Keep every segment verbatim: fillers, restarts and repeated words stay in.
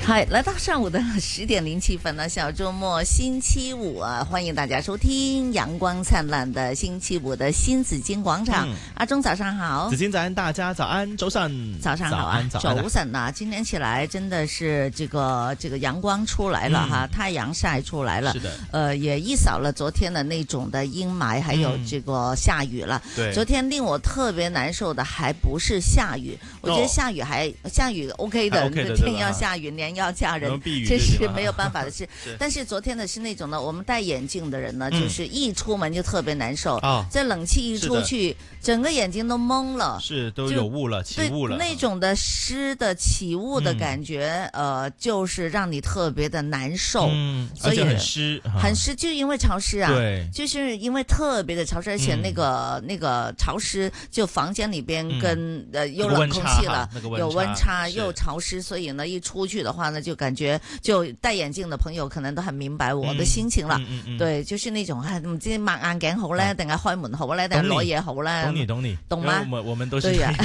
好，来到上午的十點零七分呢，小周末星期五啊，歡迎大家收聽陽光燦爛的星期五的新紫荊廣場。嗯、阿鐘早上好， 紫荊早安，大家早安，早晨， 早上好啊，早晨啊，今天起來真的是這個這個陽光出來了哈，嗯、太陽曬出來了，是的，呃，也一掃了昨天的那種的陰霾，還有這個下雨了。對、嗯，昨天令我特別難受的還不是下雨，我覺得下雨還、哦、下雨 OK 的， OK 的天要下雨，年要嫁人，這是沒有辦法的事。但是昨天的是那種呢，我們戴眼鏡的人呢，嗯、就是一出門就特別難受。哦，這冷氣一出去，整個眼睛都蒙了， 是都有霧了，起霧了。 那種的濕的起霧的感覺，嗯、呃，就是讓你特別的難受。嗯，所以很濕， 很濕，就因為潮濕啊。 對， 就是因為特別的潮濕，而且那個、嗯、那個潮濕，就房間裏邊跟、嗯、呃有冷空氣了， 那個溫差有溫差又潮濕，所以呢，一出去的話呢，就感覺就戴眼鏡的朋友可能都很明白我的心情了。嗯嗯嗯、對，就是那種啊，唔知抹眼鏡好咧，定係開門好咧，定係攞嘢好咧？ 懂你懂你懂嗎？ 我們我們都是對呀。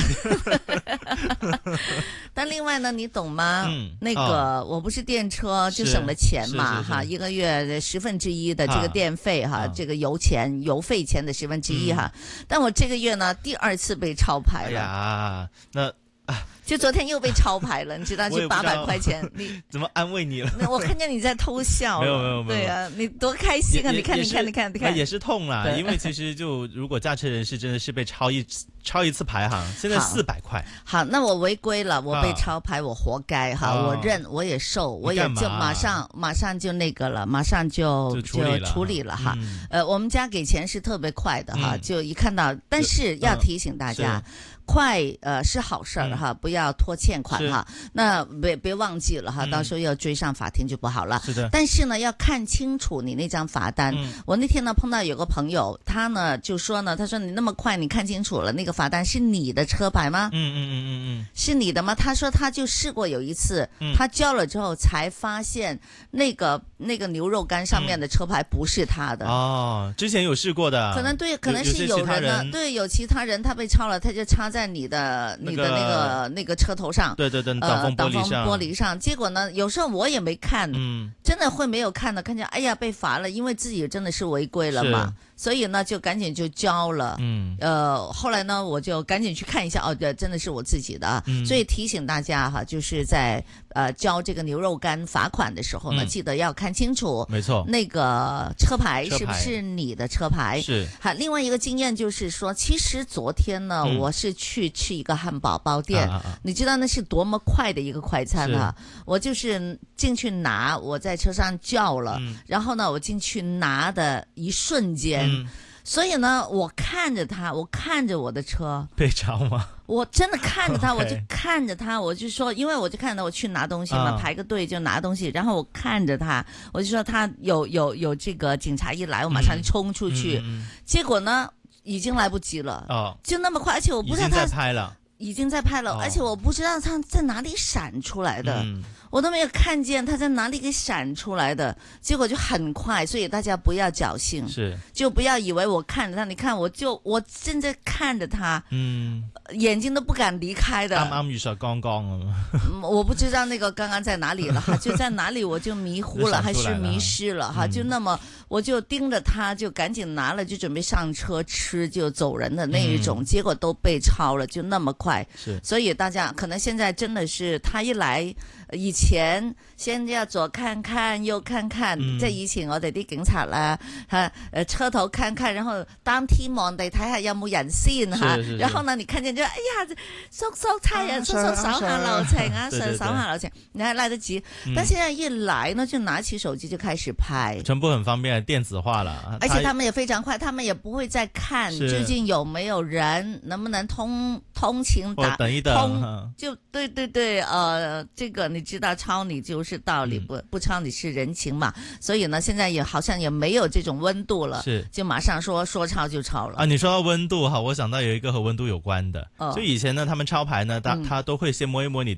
但另外呢，你懂嗎？嗯、那個、哦、我不是電車就省了錢嘛，哈，一個月十分之一的這個電費哈，這個油錢油費錢的十分之一哈。嗯、但我這個月呢，第二次被超牌了。哎呀，那。 就昨天又被超牌了，你知道，就八百塊錢，你怎麼安慰你了？ 我看見你在偷笑。沒有沒有沒有。對啊，你多開心啊！你看你看你看你看， 也是痛啦。因為其實就如果駕車人士真的是被超一超一次牌哈，現在四百塊。 好，那我違規了，我被超牌，我活該哈，我認，我也受，我也就馬上馬上就那個了，馬上就就處理了哈。呃，我們家給錢是特別快的哈，就一看到，但是要提醒大家。快呃是好事兒哈，不要拖欠款哈。那別別忘記了哈，到時候要追上法庭就不好了。是的。但是呢，要看清楚你那張罰單。我那天呢碰到有個朋友，他呢就說呢，他說你那麼快，你看清楚了那個罰單是你的車牌嗎？嗯嗯嗯嗯嗯，是你的嗎？他說他就試過有一次，他交了之後才發現那個那個牛肉乾上面的車牌不是他的。哦， 之前有試過的。可能對，可能是有人呢，對，有其他人他被抄了，他就插在。在你的你的那個那個車頭上， 對對對，擋風玻璃上， 玻璃上。結果呢，有時候我也沒看，嗯，真的會沒有看的，看見哎呀被罰了，因為自己真的是違規了嘛，所以呢就趕緊就交了，嗯，呃，後來呢我就趕緊去看一下，哦，這真的是我自己的，嗯，所以提醒大家哈，就是在呃交這個牛肉乾罰款的時候呢，記得要看清楚，沒錯，那個車牌是不是你的車牌？是。好，另外一個經驗就是說，其實昨天呢，我是去吃一個漢堡包店，你知道那是多麼快的一個快餐啊！我就是進去拿，我在車上叫了，然後呢，我進去拿的一瞬間，所以呢，我看着他，我看着我的車被抄嗎？ 我真的看着他，我就看着他，我就說，因為我就看到我去拿東西嘛，排個隊就拿東西，然後我看着他，我就說他有有有這個警察一來，我馬上就衝出去，結果呢？已經來不及了，哦，就那麼快，而且我不知道他已經在拍了， 已經在拍了，哦，而且我不知道他在哪裡閃出來的，嗯，我都沒有看見他在哪裡給閃出來的，結果就很快，所以大家不要僥倖，是，就不要以為我看着他，你看我就我正在看着他，嗯，眼睛都不敢離開的， 啱啱遇上剛剛啊， 我不知道那個剛剛在哪裡了哈，就在哪裡我就迷糊了，了還是迷失了哈，嗯，就那麼我就盯着他，就趕緊拿了，就準備上車吃就走人的那一種，嗯，結果都被抄了，就那麼快，是，所以大家可能現在真的是他一來。以前先要左看看右看看，即係以前我哋啲警察啦吓，誒車頭看看，然後擔天望地睇下有冇人先吓，然後呢你看見就哎呀叔叔差人，叔叔手下留情啊，手手下留情，你還來得及。但現在一來呢，就拿起手機就開始拍， 全部很方便，電子化了， 而且他們也非常快，他們也不會再看究竟有沒有人，能不能通通情達， 等一等， 通就對對對，呃，這個你知道抄你就是道理，不不抄你是人情嘛，所以呢，現在也好像也沒有這種溫度了，是就馬上說說抄就抄了啊。你說到溫度哈，我想到有一個和溫度有關的，哦，就以前呢，他們抄牌呢，他他都會先摸一摸你